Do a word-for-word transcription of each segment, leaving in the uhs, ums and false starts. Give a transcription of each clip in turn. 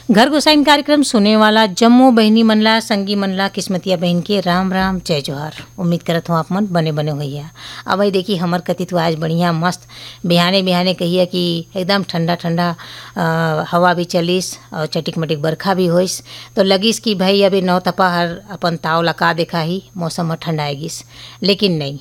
घर गोसाइन कार्यक्रम सुने वाला जम्मो बहिनी मनला संगी मनला किस्मतिया बहन के राम राम जय जोहार। उम्मीद करत हूँ आप मन बने बने होइया। अब भाई देखी हमर कति तो आज बढ़िया मस्त बिहाने बिहाने कहिए कि एकदम ठंडा ठंडा अ, हवा भी चलिस और चटिक मटिक बरखा भी होइस, तो लगिस कि भाई अभी नौ तपा हर अपन ताव लका देखा ही मौसम ह ठंडा गिस। लेकिन नहीं,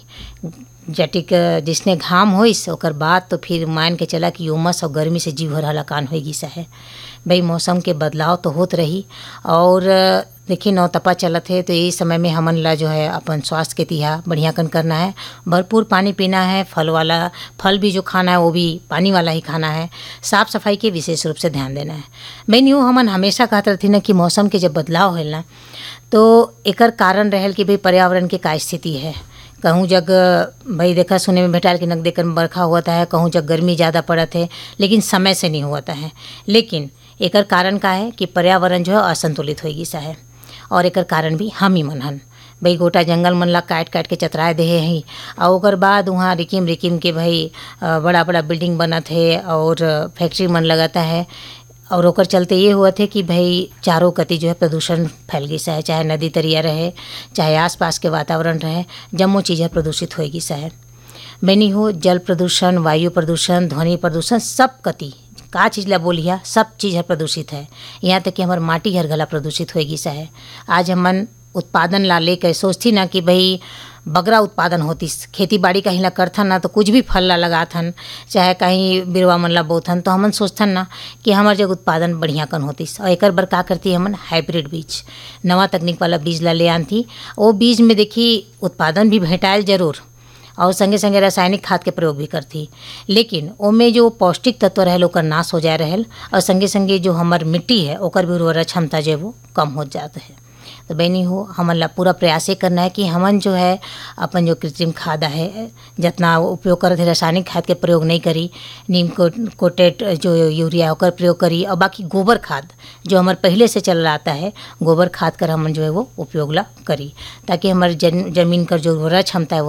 जटिक जिसने घाम होइस ओकर बाद तो फिर मान के चला कि उमस और गर्मी से जीव हर हलाकान हो गिसा है। भाई मौसम के बदलाव तो होत रही और देखिए नौ तपा चलत है, तो यही समय में हमन ला जो है अपन स्वास्थ्य के तिहा बढ़िया कन करना है। भरपूर पानी पीना है, फल वाला फल भी जो खाना है वो भी पानी वाला ही खाना है। साफ़ सफाई के विशेष रूप से ध्यान देना है। भाई यूँ हमन हमेशा कहत रहती ना कि मौसम के जब बदलाव होल ना तो एकर कारण रहल कि भाई पर्यावरण के का स्थिति है। कहूँ जग भाई देखा सुने में भेटाल कि नक देकर बरखा होता है, कहूँ जग गर्मी ज़्यादा पड़त है, लेकिन समय से नहीं होता है। लेकिन एकर कारण का है कि पर्यावरण जो है असंतुलित हो गिसा है और एकर कारण भी हम ही मन हन। भाई गोटा जंगल मन ला काट काट के चतराए देहे हैं और ओकर बाद वहाँ रिकिम रिकिम के भाई अ, बड़ा बड़ा बिल्डिंग बनत है और फैक्ट्री मन लगता है और ओकर चलते ये हुआ थे कि भाई चारों कति जो है प्रदूषण फैल गिसा है। चाहे नदी तरिया रहे, चाहे आसपास के वातावरण रहे, जम्मो चीज़ें प्रदूषित हो गिसा है। मैनी हो जल प्रदूषण, वायु प्रदूषण, ध्वनि प्रदूषण, सब कति का चीज़ ला बोलिया सब चीज़ है प्रदूषित है। यहाँ तक कि हमार माटी हर गला प्रदूषित हो गिसा है। आज हमन उत्पादन ला लेकर सोचती ना कि भाई बगरा उत्पादन होतिस, खेती बाड़ी कहीं ला करथन ना तो कुछ भी फल ला लगाथन, चाहे कहीं बिरवा मन ला बोथन, तो हमन सोचथन ना कि हमार जग उत्पादन बढ़िया कन होतिस। और एकर बर का करती हमन हाइब्रिड बीज, नवा तकनीक वाला बीज ला ले आनती। वो बीज में देखी उत्पादन भी भेटायल जरूर और संगे संगे रासायनिक खाद के प्रयोग भी करती, लेकिन ओमे जो पौष्टिक तत्व रहल ओकर नाश हो जाए रहल और संगे संगे जो हमार मिट्टी है ओकर भी उर्वरा क्षमता जो है वो कम हो जाता है। तो बहनी हो हमन ला पूरा प्रयास ये करना है कि हमन जो है अपन जो कृत्रिम खाद है जितना उपयोग करते हैं रासायनिक खाद के प्रयोग नहीं करी, नीम को कोटेट जो यूरिया ओकर प्रयोग करी और बाकी गोबर खाद जो हमारे पहले से चल आता है गोबर खाद कर हमन जो है वो उपयोग ला करी, ताकि हमारे जमीन का जो उर्वरा क्षमता है